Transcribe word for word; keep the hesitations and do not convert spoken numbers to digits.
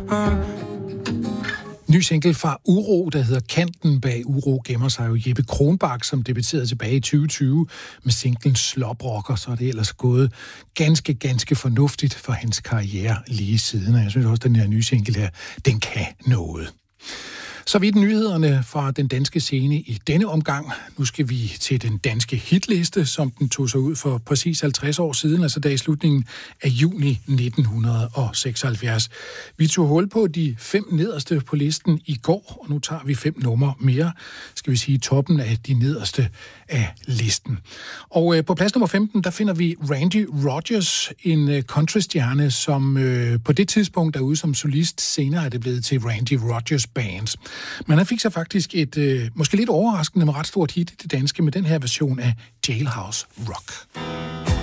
Ny single fra Uro, der hedder Kanten. Bag Uro gemmer sig jo Jeppe Kronbach, som debuterede tilbage i tyve tyve med singlen Sloprocker, så er det ellers gået ganske, ganske fornuftigt for hans karriere lige siden. Og jeg synes også, at den her nye single her, den kan noget. Så vidt nyhederne fra den danske scene i denne omgang. Nu skal vi til den danske hitliste, som den tog sig ud for præcis halvtreds år siden, altså der i slutningen af juni nitten seksoghalvfjerds. Vi tog hul på de fem nederste på listen i går, og nu tager vi fem numre mere, skal vi sige toppen af de nederste af listen. Og øh, på plads nummer femten, der finder vi Randy Rogers, en øh, countrystjerne, som øh, på det tidspunkt er ude som solist. Senere er det blevet til Randy Rogers Band. Men han fik sig faktisk et, øh, måske lidt overraskende, men ret stort hit i det danske med den her version af Jailhouse Rock.